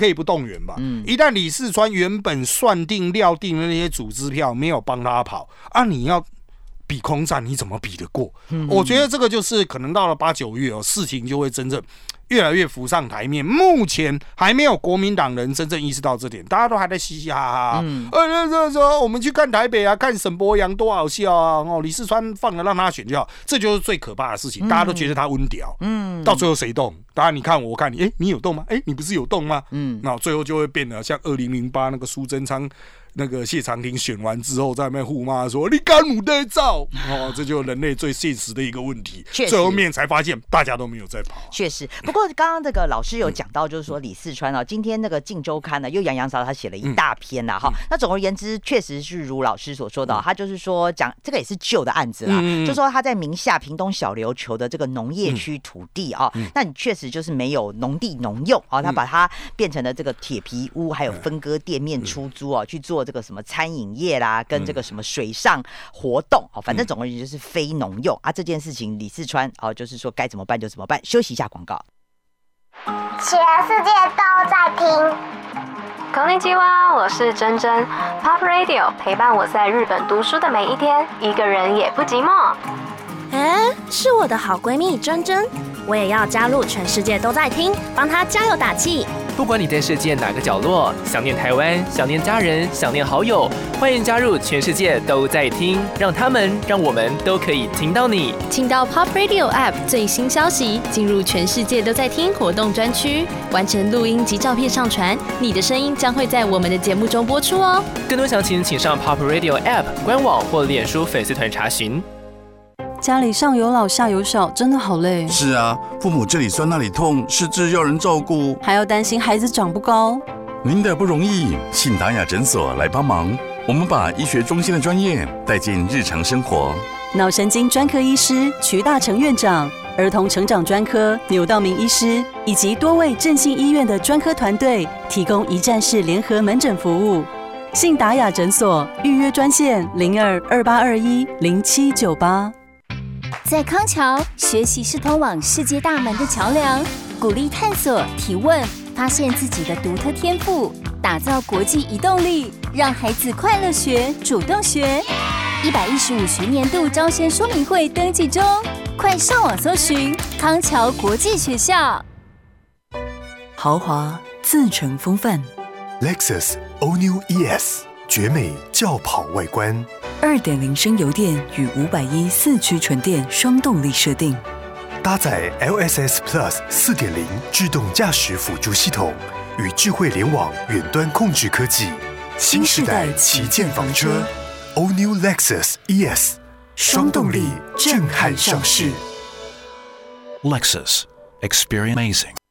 可以不动员吧？一旦李四川原本算定料定的那些组织票没有帮他跑啊，你要比空战，你怎么比得过？我觉得这个就是可能到了8、9月事情就会真正越来越浮上台面。目前还没有国民党人真正意识到这点，大家都还在嘻嘻哈哈。我们去看台北啊，看沈伯洋多好笑啊！李四川放了让他选就好，这就是最可怕的事情。大家都觉得他温屌，到最后谁动？当然你看我看你，你有动吗？你不是有动吗？那最后就会变得像2008那个苏贞昌。那个谢长廷选完之后，在那边互骂说：“你敢不得造？”这就是人类最现实的一个问题。最后面才发现，大家都没有在跑。 确实，不过刚刚这个老师有讲到，就是说李四川今天那个《镜周刊》呢，又洋洋洒洒写了一大篇啦。那总而言之，确实是如老师所说的，他就是说讲这个也是旧的案子啦，就说他在名下屏东小琉球的这个农业区土地那你确实就是没有农地农用他把它变成了这个铁皮屋，还有分割店面出租去做这个什么餐饮业啦，跟这个什么水上活动反正总而言之就是非农用这件事情李四川就是说该怎么办就怎么办。休息一下广告。 全世界都在听。 こんにちは，我是珍珍。Pop Radio 陪伴我在日本读书的每一天，一个人也不寂寞。 是我的好闺蜜珍珍，我也要加入全世界都在听，帮她加油打气。 不管你在世界哪个角落，想念台湾，想念家人，想念好友，欢迎加入全世界都在听，让他们，让我们都可以听到你。 请到 Pop Radio App 最新消息，进入全世界都在听活动专区，完成录音及照片上传，你的声音将会在我们的节目中播出哦。 更多详情请上 Pop Radio App 官网或脸书粉丝团查询。 家里上有老下有小，真的好累。 是啊，父母这里酸那里痛，失智要人照顾， 还要担心孩子长不高。 您的不容易，信达雅诊所来帮忙。我们把医学中心的专业带进日常生活。 脑神经专科医师瞿大成院长，儿童成长专科牛道明医师，以及多位振兴医院的专科团队，提供一站式联合门诊服务。信达雅诊所预约专线0228210798。 在康桥，学习是通往世界大门的桥梁，鼓励探索、提问，发现自己的独特天赋，打造国际移动力，让孩子快乐学、主动学。115学年度招生说明会登记中，快上网搜寻康桥国际学校。 豪华自成风范 ，Lexus All New ES 绝美轿跑外观。 2.0 升油电与510四驱纯电双动力设定， 搭载 LSS Plus 4.0 自动驾驶辅助系统与智慧联网远端控制科技，新时代旗舰房车 All New Lexus ES 双动力震撼上市。 Lexus Experience Amazing。